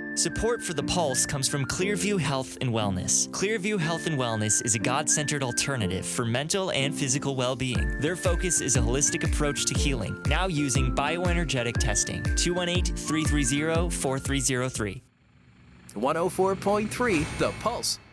Support for The Pulse comes from Clearview Health and Wellness. Clearview Health and Wellness is a God-centered alternative for mental and physical well-being. Their focus is a holistic approach to healing, now using bioenergetic testing. 218-330-4303. 104.3 The Pulse.